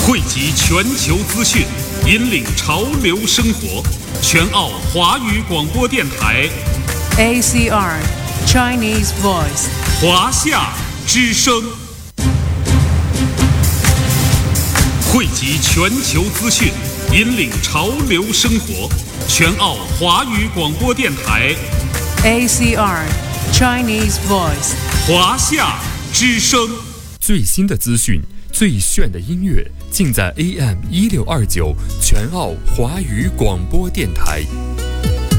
汇集全球资讯，引领潮流生活。全澳华语广播电台 ACR Chinese Voice 华夏之声，汇集全球资讯，引领潮流生活。全澳华语广播电台 ACR Chinese Voice 华夏之声， 最新的资讯，最炫的音乐，尽在AM 1629全澳华语广播电台。